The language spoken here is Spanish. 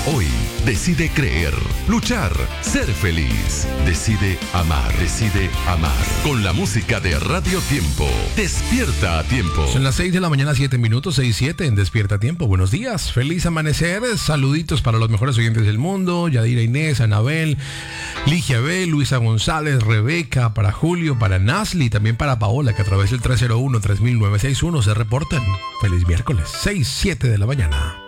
Hoy decide creer, luchar, ser feliz. Decide amar, decide amar. Con la música de Radio Tiempo. Despierta a tiempo. Son las 6 de la mañana, 7 minutos, 6:07 en Despierta a Tiempo. Buenos días, feliz amanecer. Saluditos para los mejores oyentes del mundo. Yadira Inés, Anabel, Ligia B, Luisa González, Rebeca, para Julio, para Nasli, también para Paola, que a través del 301-3961 se reportan. Feliz miércoles, 6:07 de la mañana.